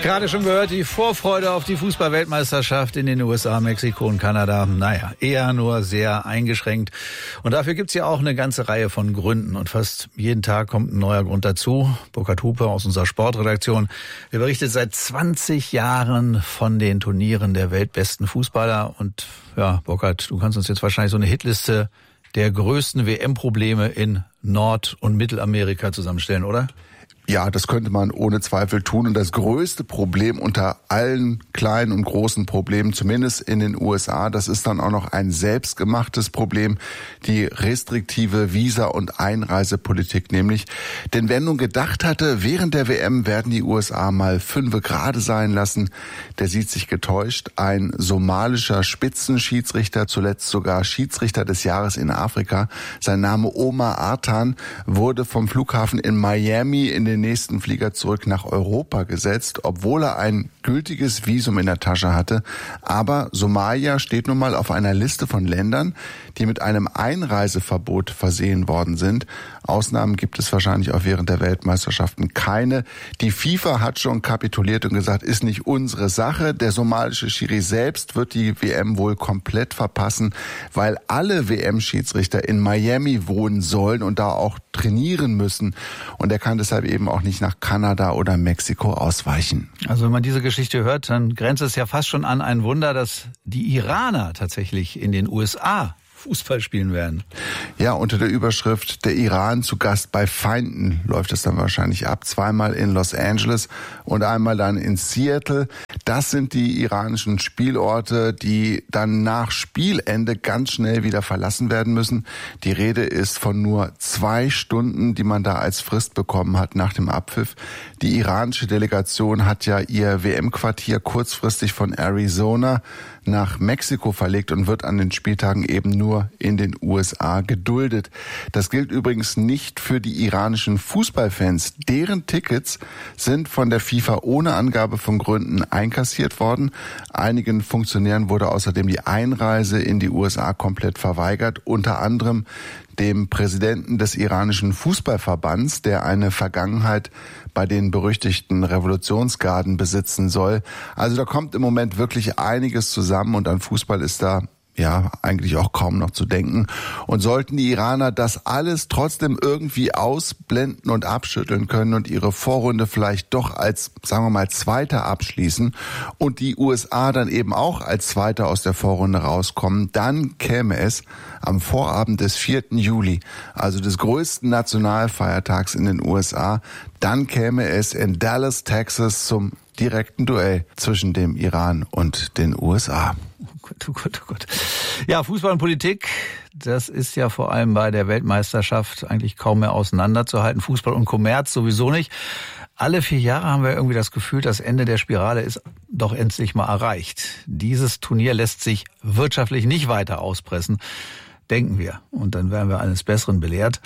Gerade schon gehört, die Vorfreude auf die Fußball-Weltmeisterschaft in den USA, Mexiko und Kanada. Naja, eher nur sehr eingeschränkt. Und dafür gibt's ja auch eine ganze Reihe von Gründen. Und fast jeden Tag kommt ein neuer Grund dazu. Burkhard Hupe aus unserer Sportredaktion. Er berichtet seit 20 Jahren von den Turnieren der weltbesten Fußballer. Und ja, Burkhard, du kannst uns jetzt wahrscheinlich so eine Hitliste der größten WM-Probleme in Nord- und Mittelamerika zusammenstellen, oder? Ja, das könnte man ohne Zweifel tun. Und das größte Problem unter allen kleinen und großen Problemen, zumindest in den USA, das ist dann auch noch ein selbstgemachtes Problem, die restriktive Visa- und Einreisepolitik nämlich. Denn wer nun gedacht hatte, während der WM werden die USA mal 5 gerade sein lassen, der sieht sich getäuscht. Ein somalischer Spitzenschiedsrichter, zuletzt sogar Schiedsrichter des Jahres in Afrika, sein Name Omar Artan, wurde vom Flughafen in Miami in den nächsten Flieger zurück nach Europa gesetzt, obwohl er ein gültiges Visum in der Tasche hatte. Aber Somalia steht nun mal auf einer Liste von Ländern, die mit einem Einreiseverbot versehen worden sind. Ausnahmen gibt es wahrscheinlich auch während der Weltmeisterschaften keine. Die FIFA hat schon kapituliert und gesagt, ist nicht unsere Sache. Der somalische Schiri selbst wird die WM wohl komplett verpassen, weil alle WM-Schiedsrichter in Miami wohnen sollen und da auch trainieren müssen. Und er kann deshalb eben auch nicht nach Kanada oder Mexiko ausweichen. Also wenn man diese Geschichte hört, dann grenzt es ja fast schon an ein Wunder, dass die Iraner tatsächlich in den USA Fußball spielen werden. Ja, unter der Überschrift "Der Iran zu Gast bei Feinden" läuft es dann wahrscheinlich ab. 2-mal in Los Angeles und einmal dann in Seattle. Das sind die iranischen Spielorte, die dann nach Spielende ganz schnell wieder verlassen werden müssen. Die Rede ist von nur 2 Stunden, die man da als Frist bekommen hat nach dem Abpfiff. Die iranische Delegation hat ja ihr WM-Quartier kurzfristig von Arizona nach Mexiko verlegt und wird an den Spieltagen eben nur in den USA geduldet. Das gilt übrigens nicht für die iranischen Fußballfans. Deren Tickets sind von der FIFA ohne Angabe von Gründen einkassiert worden. Einigen Funktionären wurde außerdem die Einreise in die USA komplett verweigert, unter anderem dem Präsidenten des iranischen Fußballverbands, der eine Vergangenheit bei den berüchtigten Revolutionsgarden besitzen soll. Also da kommt im Moment wirklich einiges zusammen und an Fußball ist da ja eigentlich auch kaum noch zu denken. Und sollten die Iraner das alles trotzdem irgendwie ausblenden und abschütteln können und ihre Vorrunde vielleicht doch als, sagen wir mal, Zweiter abschließen und die USA dann eben auch als Zweiter aus der Vorrunde rauskommen, dann käme es am Vorabend des 4. Juli, also des größten Nationalfeiertags in den USA, dann käme es in Dallas, Texas zum direkten Duell zwischen dem Iran und den USA. Oh Gott, oh Gott, oh Gott. Ja, Fußball und Politik, das ist ja vor allem bei der Weltmeisterschaft eigentlich kaum mehr auseinanderzuhalten. Fußball und Kommerz sowieso nicht. Alle 4 Jahre haben wir irgendwie das Gefühl, das Ende der Spirale ist doch endlich mal erreicht. Dieses Turnier lässt sich wirtschaftlich nicht weiter auspressen, denken wir. Und dann werden wir eines Besseren belehrt.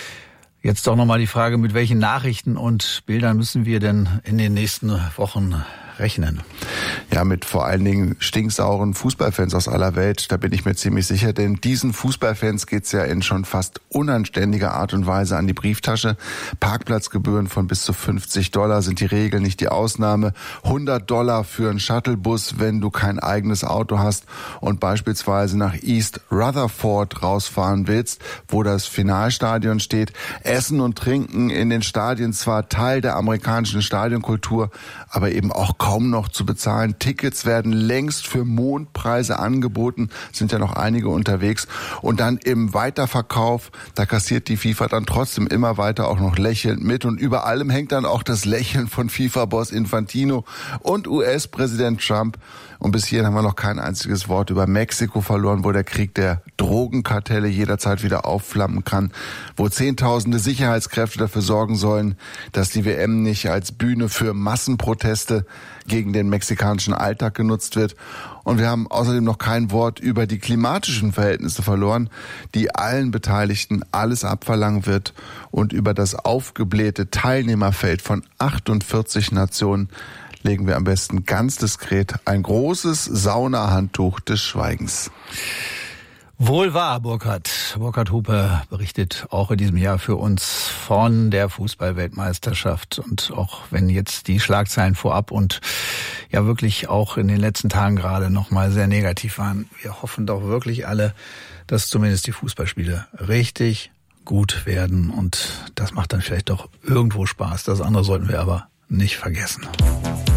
Jetzt doch nochmal die Frage, mit welchen Nachrichten und Bildern müssen wir denn in den nächsten Wochen rechnen? Ja, mit vor allen Dingen stinksauren Fußballfans aus aller Welt, da bin ich mir ziemlich sicher, denn diesen Fußballfans geht's ja in schon fast unanständiger Art und Weise an die Brieftasche. Parkplatzgebühren von bis zu $50 sind die Regel, nicht die Ausnahme. $100 für einen Shuttlebus, wenn du kein eigenes Auto hast und beispielsweise nach East Rutherford rausfahren willst, wo das Finalstadion steht. Essen und Trinken in den Stadien zwar Teil der amerikanischen Stadionkultur, aber eben auch kaum noch zu bezahlen. Tickets werden längst für Mondpreise angeboten, sind ja noch einige unterwegs. Und dann im Weiterverkauf, da kassiert die FIFA dann trotzdem immer weiter auch noch lächelnd mit. Und über allem hängt dann auch das Lächeln von FIFA-Boss Infantino und US-Präsident Trump. Und bis hierhin haben wir noch kein einziges Wort über Mexiko verloren, wo der Krieg der Drogenkartelle jederzeit wieder aufflammen kann, wo Zehntausende Sicherheitskräfte dafür sorgen sollen, dass die WM nicht als Bühne für Massenproteste gegen den mexikanischen Alltag genutzt wird. Und wir haben außerdem noch kein Wort über die klimatischen Verhältnisse verloren, die allen Beteiligten alles abverlangen wird, und über das aufgeblähte Teilnehmerfeld von 48 Nationen legen wir am besten ganz diskret ein großes Saunahandtuch des Schweigens. Wohl wahr, Burkhard. Burkhard Hupe berichtet auch in diesem Jahr für uns von der Fußball-Weltmeisterschaft. Und auch wenn jetzt die Schlagzeilen vorab und ja wirklich auch in den letzten Tagen gerade nochmal sehr negativ waren, wir hoffen doch wirklich alle, dass zumindest die Fußballspiele richtig gut werden. Und das macht dann vielleicht doch irgendwo Spaß. Das andere sollten wir aber nicht vergessen.